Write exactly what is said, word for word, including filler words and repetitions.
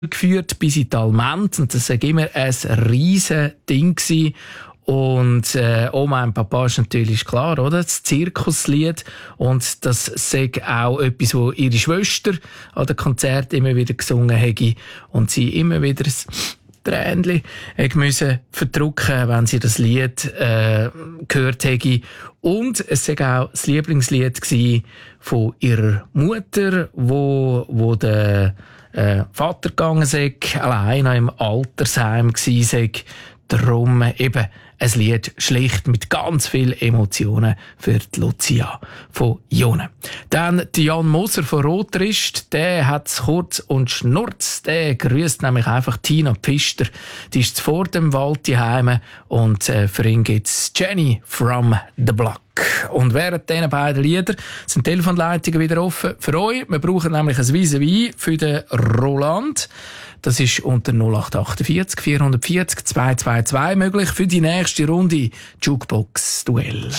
geführt bis in die Alment. Und das war immer ein riesen Ding gewesen. Und äh, Oma und Papa ist natürlich klar, oder? Das Zirkuslied. Und das sei auch etwas, wo ihre Schwester an den Konzerten immer wieder gesungen hätte. Und sie immer wieder ein Tränchen müssen verdrücken, wenn sie das Lied äh, gehört hätte. Und es war auch das Lieblingslied von ihrer Mutter, wo, wo der äh, Vater gegangen sei, allein im Altersheim gsi sei. Darum eben ein Lied schlicht mit ganz vielen Emotionen für die Lucia von Jona. Dann die Jan Moser von Rotrist, der hat's kurz und schnurz, der grüßt nämlich einfach Tina Pfister. Die ist vor dem Wald daheim und äh, für ihn gibt's Jenny from the Block. Und während diesen beiden Lieder sind die Telefonleitungen wieder offen für euch. Wir brauchen nämlich ein Vis-à-vis für den Roland. Das ist unter null acht achtundvierzig vierhundertvierzig zweihundertzweiundzwanzig möglich für die nächste Runde Jukebox Duell.